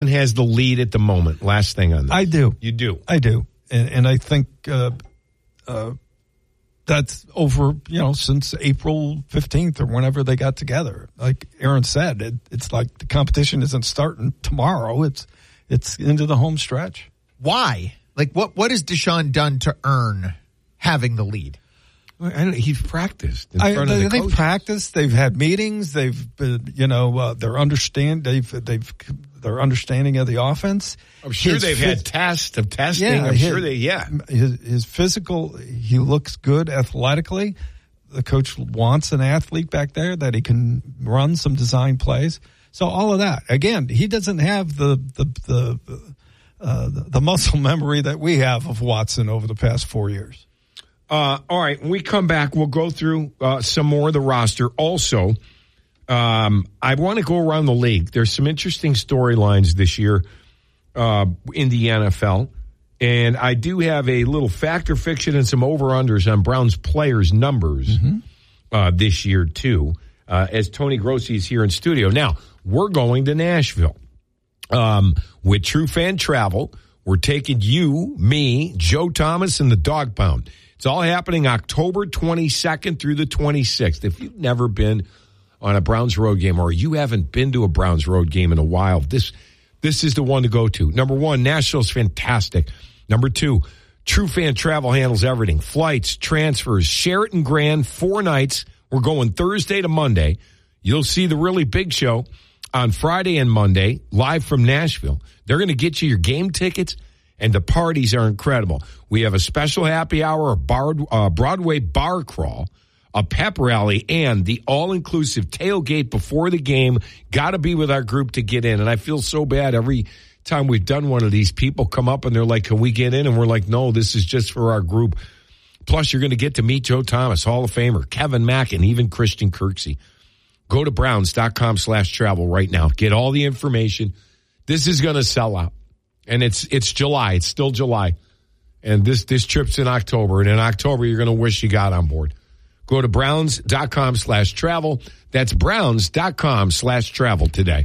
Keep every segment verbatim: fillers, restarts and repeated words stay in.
Watson has the lead at the moment. Last thing on this. I do. You do. I do. And, and I think uh, uh, that's over, you know, since April fifteenth or whenever they got together. Like Aaron said, it, it's like the competition isn't starting tomorrow. It's it's into the home stretch. Why? Like, what, what has Deshaun done to earn having the lead? I don't, he's practiced in I, front they, of the they've coaches. practiced. They've had meetings. They've, been, you know, uh, they're understand. They've, they've, their understanding of the offense. I'm sure His they've phys- had tests of testing. Yeah, I'm his, sure they, yeah. His, his physical, he looks good athletically. The coach wants an athlete back there that he can run some design plays. So all of that. Again, he doesn't have the the the uh, the muscle memory that we have of Watson over the past four years. Uh, all right, when we come back, we'll go through uh, some more of the roster. Also, um, I want to go around the league. There's some interesting storylines this year uh, in the N F L. And I do have a little fact or fiction and some over-unders on Browns players' numbers mm-hmm. uh, this year, too, uh, as Tony Grossi is here in studio. Now, we're going to Nashville. Um, with True Fan Travel, we're taking you, me, Joe Thomas, and the Dog Pound. It's all happening October twenty-second through the twenty-sixth. If you've never been on a Browns road game or you haven't been to a Browns road game in a while, this this is the one to go to. Number one, Nashville's fantastic. Number two, True Fan Travel handles everything. Flights, transfers, Sheraton Grand, four nights. We're going Thursday to Monday. You'll see the really big show on Friday and Monday, live from Nashville. They're going to get you your game tickets. And the parties are incredible. We have a special happy hour, a bar, uh, Broadway bar crawl, a pep rally, and the all-inclusive tailgate before the game. Got to be with our group to get in. And I feel so bad every time we've done one of these. People come up and they're like, can we get in? And we're like, no, this is just for our group. Plus, you're going to get to meet Joe Thomas, Hall of Famer, Kevin Mack, and even Christian Kirksey. Go to browns.com slash travel right now. Get all the information. This is going to sell out. And it's it's July. It's still July. And this, this trip's in October. And in October, you're going to wish you got on board. Go to browns.com slash travel. That's browns.com slash travel today.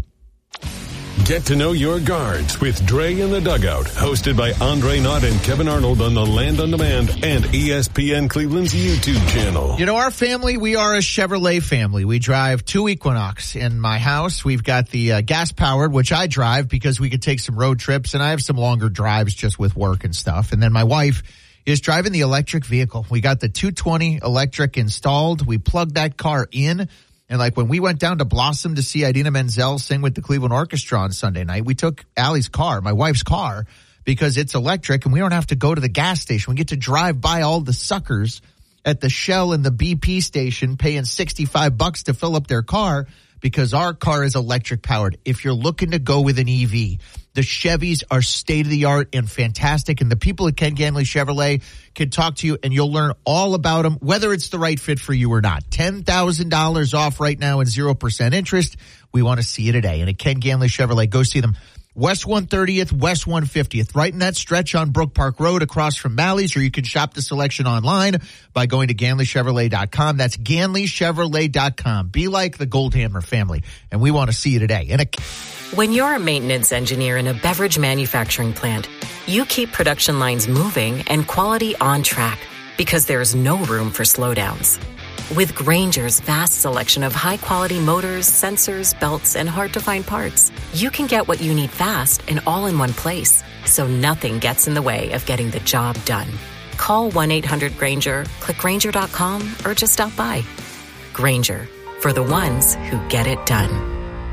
Get to know your guards with Dre in the Dugout, hosted by Andre Knott and Kevin Arnold on the Land on Demand and E S P N Cleveland's YouTube channel. You know, our family, we are a Chevrolet family. We drive two Equinox in my house. We've got the uh, gas-powered, which I drive because we could take some road trips, and I have some longer drives just with work and stuff. And then my wife is driving the electric vehicle. We got the two twenty electric installed. We plugged that car in. And like when we went down to Blossom to see Idina Menzel sing with the Cleveland Orchestra on Sunday night, we took Allie's car, my wife's car, because it's electric and we don't have to go to the gas station. We get to drive by all the suckers at the Shell and the B P station paying sixty-five bucks to fill up their car because our car is electric powered. If you're looking to go with an E V, the Chevys are state of the art and fantastic. And the people at Ken Ganley Chevrolet can talk to you and you'll learn all about them, whether it's the right fit for you or not. ten thousand dollars off right now and zero percent interest. We want to see you today. And at Ken Ganley Chevrolet, go see them. West one thirtieth, West one fiftieth, right in that stretch on Brook Park Road across from Mally's, or you can shop the selection online by going to Ganley Chevrolet dot com. That's Ganley Chevrolet dot com. Be like the Goldhammer family, and we want to see you today. And a- When you're a maintenance engineer in a beverage manufacturing plant, you keep production lines moving and quality on track because there's no room for slowdowns. With Grainger's vast selection of high-quality motors, sensors, belts, and hard-to-find parts, you can get what you need fast and all in one place, so nothing gets in the way of getting the job done. Call one eight hundred Grainger, click Grainger dot com, or just stop by. Grainger, for the ones who get it done.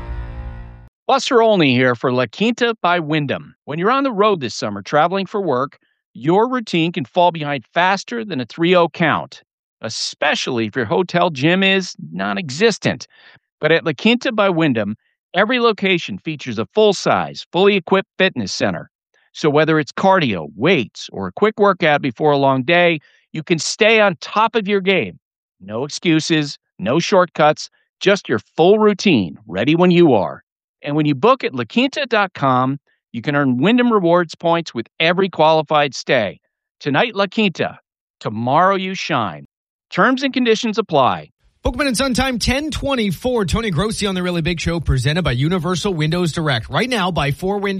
Buster Olney here for La Quinta by Wyndham. When you're on the road this summer traveling for work, your routine can fall behind faster than a three oh count, especially if your hotel gym is non-existent. But at La Quinta by Wyndham, every location features a full-size, fully equipped fitness center. So whether it's cardio, weights, or a quick workout before a long day, you can stay on top of your game. No excuses, no shortcuts, just your full routine, ready when you are. And when you book at La Quinta dot com, you can earn Wyndham Rewards points with every qualified stay. Tonight, La Quinta. Tomorrow, you shine. Terms and conditions apply. Bookman and Son time ten twenty-four. Tony Grossi on The Really Big Show, presented by Universal Windows Direct. Right now, buy four windows.